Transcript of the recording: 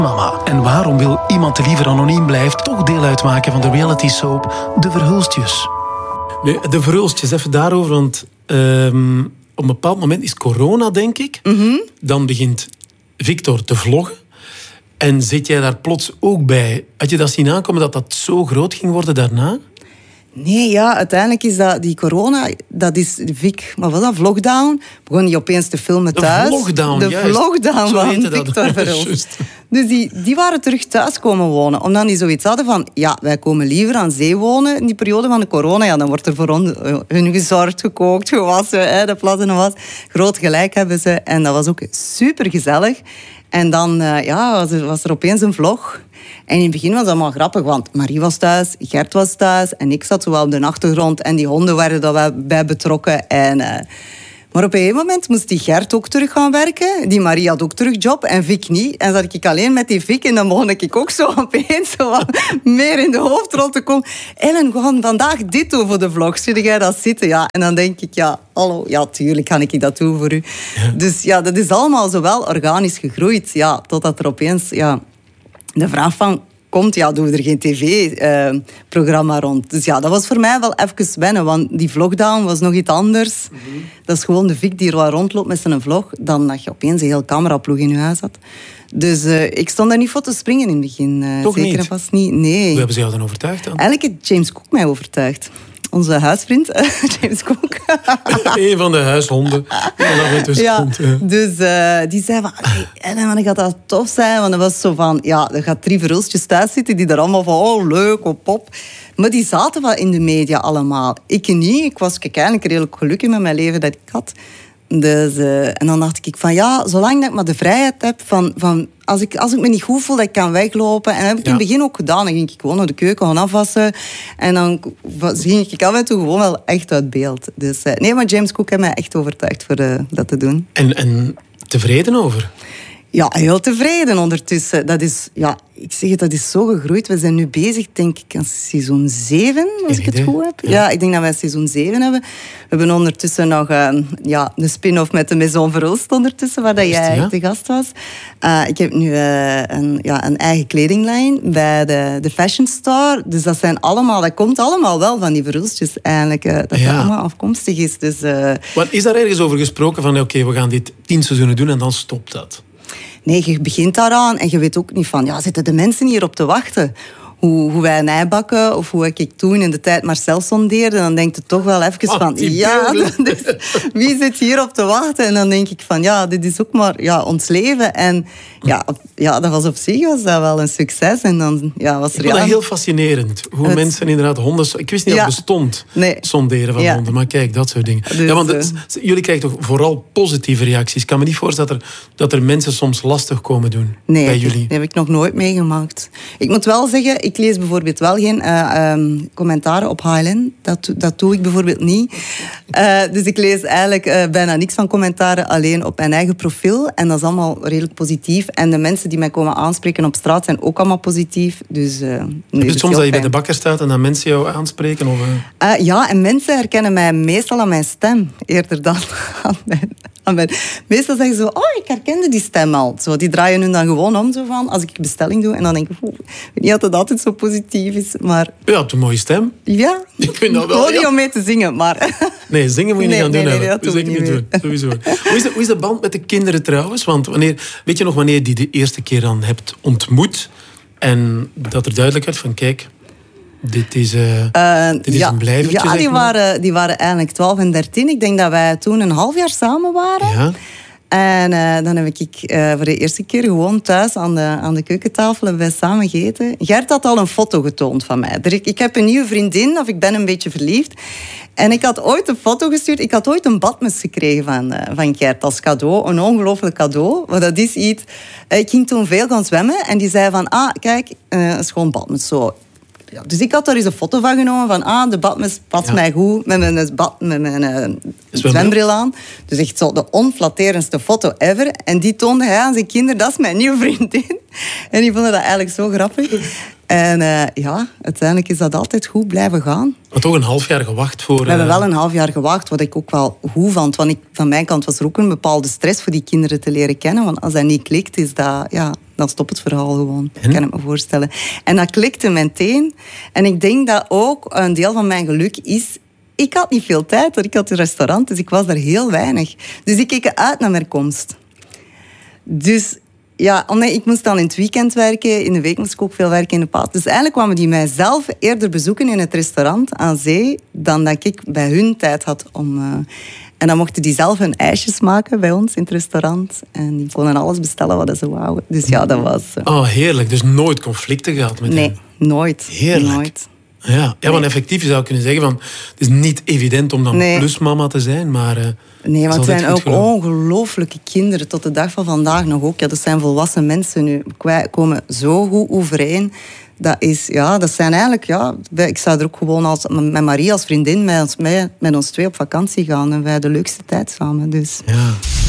Mama. En waarom wil iemand die liever anoniem blijft toch deel uitmaken van de reality soap De Verhulstjes? Nee, De Verhulstjes, even daarover, want op een bepaald moment is corona, denk ik. Mm-hmm. Dan begint Victor te vloggen. En zit jij daar plots ook bij? Had je dat zien aankomen dat dat zo groot ging worden daarna? Nee, ja, uiteindelijk is dat die corona, dat is Vic, maar wat dan, vlogdown, begon hij opeens te filmen thuis. De vlogdown, de juist. vlogdown Zo van heette dat. Victor Verhulst. Juist. Dus die waren terug thuis komen wonen, omdat die zoiets hadden van, ja, wij komen liever aan zee wonen in die periode van de corona. Ja, dan wordt er voor hun gezorgd, gekookt, gewassen, de plassen en was. Groot gelijk hebben ze. En dat was ook super gezellig. En dan was er opeens een vlog. En in het begin was het allemaal grappig, want Marie was thuis, Gert was thuis en ik zat zo wel op de achtergrond en die honden werden daar bij betrokken. Maar op een gegeven moment moest die Gert ook terug gaan werken. Die Marie had ook terug job en Vic niet. En zat ik alleen met die Vic en dan begon ik ook zo opeens zo wat meer in de hoofdrol te komen. Ellen, we gaan vandaag dit doen voor de vlog. Zie jij dat zitten? Ja. En dan denk ik, ja, hallo, ja, tuurlijk kan ik dat doen voor u. Ja. Dus ja, dat is allemaal zo wel organisch gegroeid. Ja, totdat er opeens de vraag van komt, ja, doen we er geen tv-programma rond. Dus ja, dat was voor mij wel even wennen, want die vlogdown was nog iets anders. Mm-hmm. Dat is gewoon de Vic die er rondloopt met zijn vlog, dan dat je opeens een heel cameraploeg in je huis had. Dus ik stond daar niet voor te springen in het begin. Toch zeker niet? Vast niet, nee. Hoe hebben ze jou dan overtuigd dan? Eigenlijk heeft James Cook mij overtuigd. Onze huisvriend, James Cook. Een van de huishonden. Dus die zei van, hey, Ellen, ik gaat dat tof zijn. Want dat was zo van, ja, er gaat 3 verhulstjes thuis zitten die daar allemaal van, oh, leuk, oh, pop. Maar die zaten wel in de media allemaal. Ik niet. Ik was eigenlijk redelijk gelukkig met mijn leven dat ik had. Dus, en dan dacht ik van, ja, zolang dat ik maar de vrijheid heb van als ik me niet goed voel, dat ik kan weglopen. En dat heb ik in het begin ook gedaan. Dan ging ik gewoon naar de keuken gaan afwassen. En dan ging ik af en toe gewoon wel echt uit beeld. Dus nee, maar James Cook heeft mij echt overtuigd voor dat te doen. En tevreden over? Ja, heel tevreden ondertussen. Dat is, ja, ik zeg het, dat is zo gegroeid. We zijn nu bezig, denk ik, aan seizoen 7, als ik het goed heb. Ja, ik denk dat wij seizoen 7 hebben. We hebben ondertussen nog de spin-off met de Maison Verhulst ondertussen, waar dat jij de gast was. Ik heb nu een eigen kledinglijn bij de Fashion Store. Dus dat komt allemaal wel van die Verhulstjes eigenlijk. Dat allemaal afkomstig is. Dus, maar is daar ergens over gesproken van, oké, we gaan dit 10 seizoenen doen en dan stopt dat? Nee, je begint daaraan en je weet ook niet van, ja, zitten de mensen hierop te wachten? Hoe wij nijbakken of hoe ik toen in de tijd Marcel sondeerde, dan denk je toch wel even van, ja, dus, wie zit hierop te wachten? En dan denk ik van, ja, dit is ook maar ons leven. En ja, dat was op zich was dat wel een succes. En dan was er ik vond dat heel fascinerend. Hoe mensen inderdaad honden... Ik wist niet dat het bestond, sonderen van honden. Maar kijk, dat soort dingen. Dus, want jullie krijgen toch vooral positieve reacties. Ik kan me niet voorstellen dat er mensen soms lastig komen doen bij jullie. Nee, dat heb ik nog nooit meegemaakt. Ik moet wel zeggen, ik lees bijvoorbeeld wel geen commentaren op HLN. Dat doe ik bijvoorbeeld niet. Dus ik lees eigenlijk bijna niks van commentaren, alleen op mijn eigen profiel. En dat is allemaal redelijk positief. En de mensen die mij komen aanspreken op straat zijn ook allemaal positief. Dus, heb je het soms dat je bij de bakker staat en dat mensen jou aanspreken? Of, ja, en mensen herkennen mij meestal aan mijn stem, eerder dan aan mijn... Meestal zeggen ze, oh, ik herkende die stem al. Zo, die draaien hun dan gewoon om, zo van, als ik bestelling doe. En dan denk ik, ik weet niet dat het altijd zo positief is, maar... Je hebt een mooie stem. Ja, ik vind dat wel. Gewoon niet om mee te zingen, maar... Nee, zingen moet je niet gaan doen. Nee, dat zingen niet doen, sowieso. Hoe is de band met de kinderen trouwens? Want weet je nog wanneer je die de eerste keer dan hebt ontmoet? En dat er duidelijk werd van, kijk... Dit is een blijvertje, Ja, die waren eigenlijk 12 en 13. Ik denk dat wij toen een half jaar samen waren. Ja. En dan heb ik voor de eerste keer gewoon thuis aan de keukentafel hebben wij samen gegeten. Gert had al een foto getoond van mij. Ik heb een nieuwe vriendin, of ik ben een beetje verliefd. En ik had ooit een foto gestuurd. Ik had ooit een badmuts gekregen van Gert als cadeau. Een ongelooflijk cadeau. Maar dat is iets... Ik ging toen veel gaan zwemmen. En die zei van, kijk, een schoon badmuts zo... Ja, dus ik had daar eens een foto van genomen van de badmuts past mij goed met mijn zwembril aan. Dus echt zo de onflatterendste foto ever. En die toonde hij aan zijn kinderen, dat is mijn nieuwe vriendin. En die vonden dat eigenlijk zo grappig. En uiteindelijk is dat altijd goed blijven gaan. Maar toch een half jaar gewacht voor... We hebben wel een half jaar gewacht, wat ik ook wel goed vond. Want van mijn kant was er ook een bepaalde stress voor die kinderen te leren kennen. Want als dat niet klikt, is dat... Ja, dan stopt het verhaal gewoon. En? Kan ik me voorstellen. En dat klikte meteen. En ik denk dat ook een deel van mijn geluk is... Ik had niet veel tijd, want ik had een restaurant, dus ik was daar heel weinig. Dus ik keek uit naar mijn komst. Dus... Ja, ik moest dan in het weekend werken. In de week moest ik ook veel werken in de paas. Dus eigenlijk kwamen die mijzelf eerder bezoeken in het restaurant aan zee dan dat ik bij hun tijd had om... En dan mochten die zelf hun ijsjes maken bij ons in het restaurant. En die konden alles bestellen wat ze wouden. Dus ja, dat was... Oh, heerlijk. Dus nooit conflicten gehad met hen? Nee, nooit. Heerlijk. Nooit. Ja, want effectief je zou kunnen zeggen van... Het is niet evident om dan plusmama te zijn, maar... Nee, want het zijn ook ongelooflijke kinderen tot de dag van vandaag nog ook. Ja, dat zijn volwassen mensen nu. Wij komen zo goed overeen. Dat zijn eigenlijk... Ja, ik zou er ook gewoon met Marie als vriendin met ons twee op vakantie gaan. En wij de leukste tijd samen. Dus. Ja.